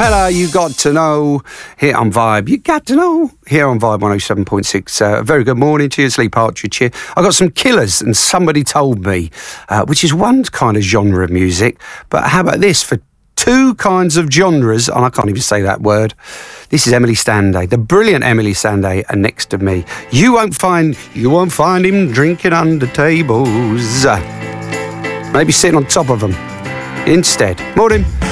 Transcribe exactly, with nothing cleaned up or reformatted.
Capella, You Got to Know, here on Vibe. You got to know, here on Vibe one oh seven point six. Uh, a very good morning to you, Sleep Partridge here. I got some Killers, and Somebody Told Me, uh, which is one kind of genre of music. But how about this for two kinds of genres? And I can't even say that word. This is Emily Sandé, the brilliant Emily Sandé, and Next to Me. You won't find, you won't find him drinking under tables. Uh, maybe sitting on top of them instead. Morning.